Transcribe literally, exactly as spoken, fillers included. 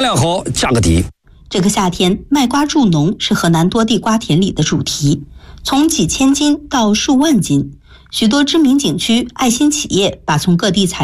产量好，价格低。 这个夏天，卖瓜助农是河南多地瓜田里的主题，从几千斤到数万斤，许多知名景区、爱心企业把从各地采